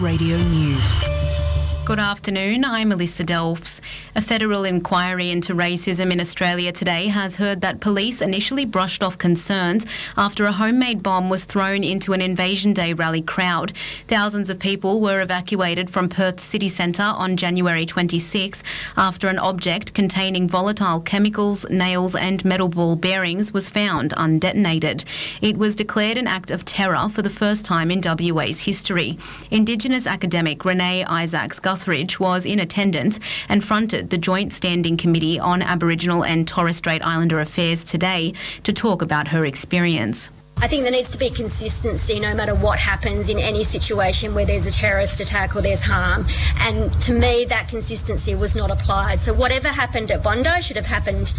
Radio News. Good afternoon, I'm Melissa Delfs. A federal inquiry into racism in Australia today has heard that police initially brushed off concerns after a homemade bomb was thrown into an Invasion Day rally crowd. Thousands of people were evacuated from Perth city centre on January 26 after an object containing volatile chemicals, nails and metal ball bearings was found undetonated. It was declared an act of terror for the first time in WA's history. Indigenous academic Renee Isaacs-Guthridge was in attendance and fronted the Joint Standing Committee on Aboriginal and Torres Strait Islander Affairs today to talk about her experience. I think there needs to be consistency no matter what happens in any situation where there's a terrorist attack or there's harm. And to me, that consistency was not applied. So whatever happened at Bondi should have happened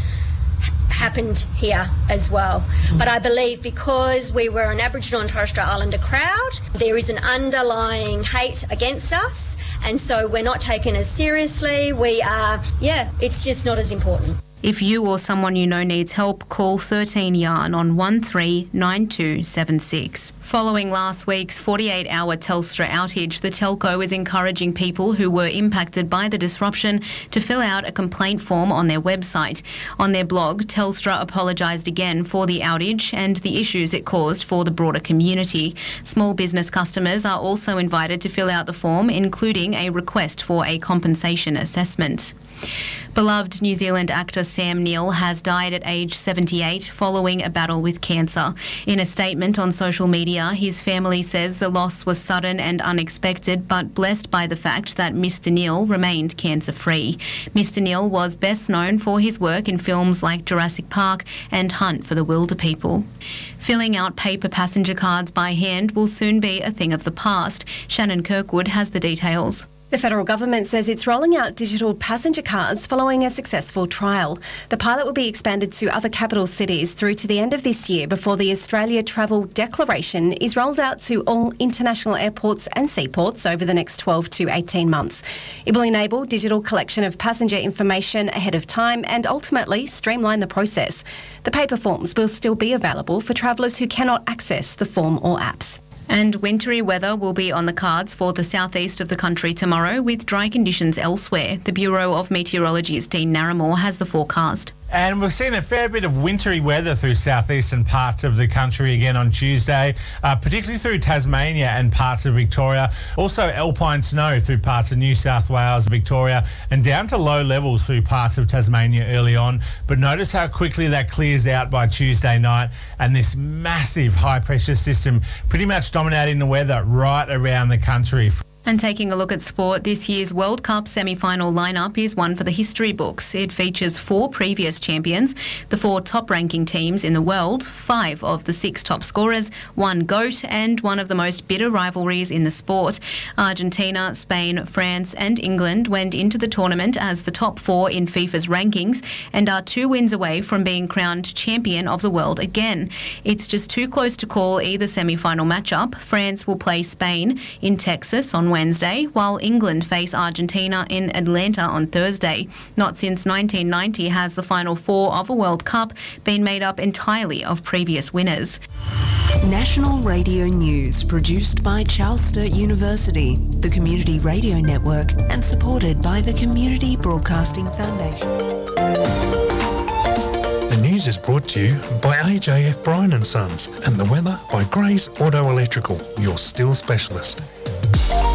here as well. But I believe because we were an Aboriginal and Torres Strait Islander crowd, there is an underlying hate against us. And so we're not taken as seriously. It's just not as important. If you or someone you know needs help, call 13 Yarn on 139276. Following last week's 48-hour Telstra outage, the telco is encouraging people who were impacted by the disruption to fill out a complaint form on their website. On their blog, Telstra apologised again for the outage and the issues it caused for the broader community. Small business customers are also invited to fill out the form, including a request for a compensation assessment. Beloved New Zealand actor Sam Neill has died at age 78 following a battle with cancer. In a statement on social media, his family says the loss was sudden and unexpected, but blessed by the fact that Mr. Neill remained cancer-free. Mr. Neill was best known for his work in films like Jurassic Park and Hunt for the Wilderpeople. Filling out paper passenger cards by hand will soon be a thing of the past. Shannon Kirkwood has the details. The federal government says it's rolling out digital passenger cards following a successful trial. The pilot will be expanded to other capital cities through to the end of this year before the Australia Travel Declaration is rolled out to all international airports and seaports over the next 12 to 18 months. It will enable digital collection of passenger information ahead of time and ultimately streamline the process. The paper forms will still be available for travellers who cannot access the form or apps. And wintry weather will be on the cards for the southeast of the country tomorrow, with dry conditions elsewhere. The Bureau of Meteorology's Dean Narramore has the forecast. And we've seen a fair bit of wintry weather through southeastern parts of the country again on Tuesday, particularly through Tasmania and parts of Victoria. Also alpine snow through parts of New South Wales, Victoria, and down to low levels through parts of Tasmania early on. But notice how quickly that clears out by Tuesday night, and this massive high pressure system pretty much dominating the weather right around the country. And taking a look at sport, this year's World Cup semi-final lineup is one for the history books. It features 4 previous champions, the 4 top-ranking teams in the world, 5 of the 6 top scorers, 1 GOAT, and one of the most bitter rivalries in the sport. Argentina, Spain, France and England went into the tournament as the top 4 in FIFA's rankings and are 2 wins away from being crowned champion of the world again. It's just too close to call either semi-final matchup. France will play Spain in Texas on Wednesday, while England face Argentina in Atlanta on Thursday. Not since 1990 has the Final 4 of a World Cup been made up entirely of previous winners. National Radio News, produced by Charles Sturt University, the Community Radio Network, and supported by the Community Broadcasting Foundation. The news is brought to you by AJF Bryan & Sons and the weather by Gray's Auto Electrical, your steel specialist.